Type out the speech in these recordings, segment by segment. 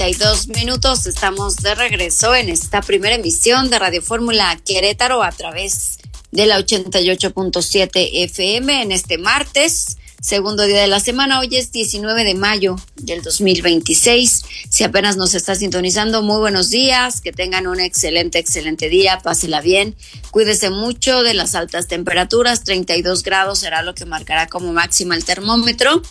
32 estamos de regreso en esta primera emisión de Radio Fórmula Querétaro a través de la 88.7 FM en este martes, segundo día de la semana. Hoy es 19 de mayo del 2026. Si apenas nos está sintonizando, muy buenos días, que tengan un excelente día, pásela bien, cuídese mucho de las altas temperaturas. 32 grados será lo que marcará como máxima el termómetro.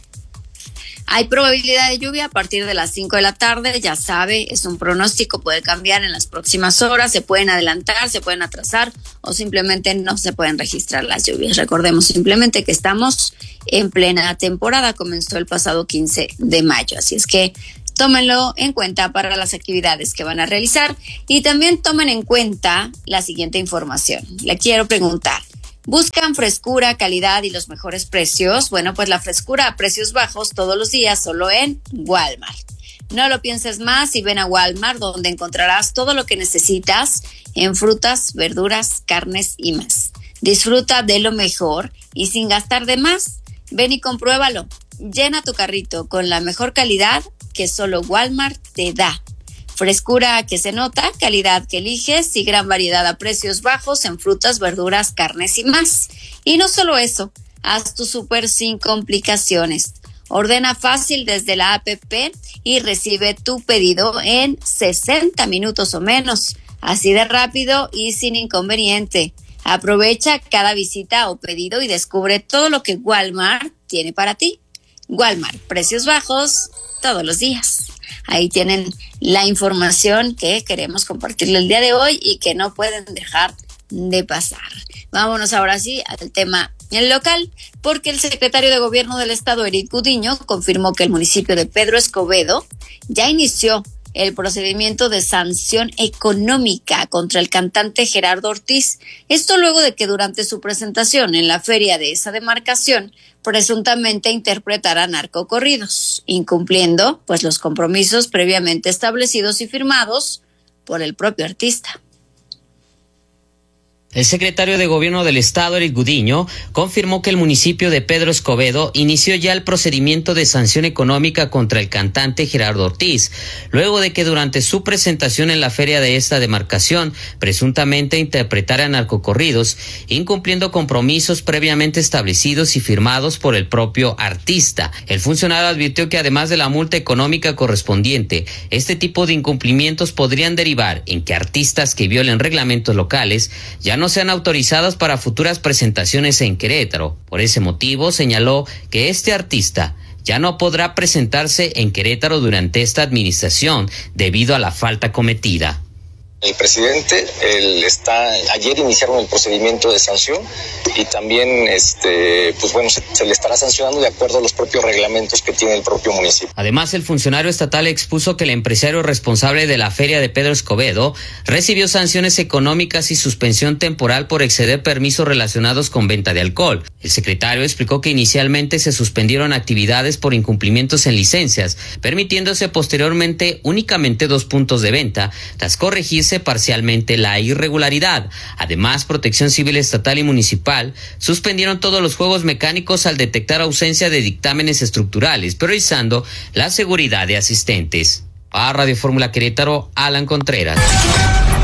Hay probabilidad de lluvia a partir de las 5 de la tarde, ya sabe, es un pronóstico, puede cambiar en las próximas horas, se pueden adelantar, se pueden atrasar o simplemente no se pueden registrar las lluvias. Recordemos simplemente que estamos en plena temporada, comenzó el pasado 15 de mayo, así es que tómenlo en cuenta para las actividades que van a realizar y también tomen en cuenta la siguiente información. Le quiero preguntar, ¿buscan frescura, calidad y los mejores precios? Bueno, pues la frescura a precios bajos todos los días solo en Walmart. No lo pienses más y ven a Walmart, donde encontrarás todo lo que necesitas en frutas, verduras, carnes y más. Disfruta de lo mejor y sin gastar de más. Ven y compruébalo. Llena tu carrito con la mejor calidad que solo Walmart te da. Frescura que se nota, calidad que eliges y gran variedad a precios bajos en frutas, verduras, carnes y más. Y no solo eso, haz tu súper sin complicaciones. Ordena fácil desde la app y recibe tu pedido en 60 minutos o menos. Así de rápido y sin inconveniente. Aprovecha cada visita o pedido y descubre todo lo que Walmart tiene para ti. Walmart, precios bajos todos los días. Ahí tienen la información que queremos compartirle el día de hoy y que no pueden dejar de pasar. Vámonos ahora sí al tema local, porque el secretario de Gobierno del Estado, Eric Gudiño, confirmó que el municipio de Pedro Escobedo ya inició el procedimiento de sanción económica contra el cantante Gerardo Ortiz. Esto luego de que durante su presentación en la feria de esa demarcación presuntamente interpretara narcocorridos, incumpliendo pues los compromisos previamente establecidos y firmados por el propio artista. El secretario de Gobierno del Estado, Eric Gudiño, confirmó que el municipio de Pedro Escobedo inició ya el procedimiento de sanción económica contra el cantante Gerardo Ortiz, luego de que durante su presentación en la feria de esta demarcación presuntamente interpretara narcocorridos, incumpliendo compromisos previamente establecidos y firmados por el propio artista. El funcionario advirtió que además de la multa económica correspondiente, este tipo de incumplimientos podrían derivar en que artistas que violen reglamentos locales ya no sean autorizados para futuras presentaciones en Querétaro. Por ese motivo, señaló que este artista ya no podrá presentarse en Querétaro durante esta administración debido a la falta cometida. El presidente ayer iniciaron el procedimiento de sanción y también se le estará sancionando de acuerdo a los propios reglamentos que tiene el propio municipio. Además, el funcionario estatal expuso que el empresario responsable de la feria de Pedro Escobedo recibió sanciones económicas y suspensión temporal por exceder permisos relacionados con venta de alcohol. El secretario explicó que inicialmente se suspendieron actividades por incumplimientos en licencias, permitiéndose posteriormente únicamente 2 puntos de venta, tras corregirse parcialmente la irregularidad. Además, Protección Civil Estatal y Municipal suspendieron todos los juegos mecánicos al detectar ausencia de dictámenes estructurales, priorizando la seguridad de asistentes. A Radio Fórmula Querétaro, Alan Contreras.